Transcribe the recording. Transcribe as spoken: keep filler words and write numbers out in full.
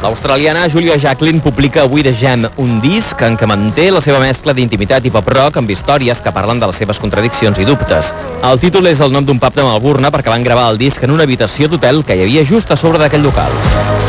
L'australiana Julia Jacklin publica avui The Jam, un disc en què manté la seva mescla d'intimitat i pop-rock amb històries que parlen de les seves contradiccions i dubtes. El títol és el nom d'un pub de Melbourne perquè van gravar el disc en una habitació d'hotel que hi havia just a sobre d'aquell local.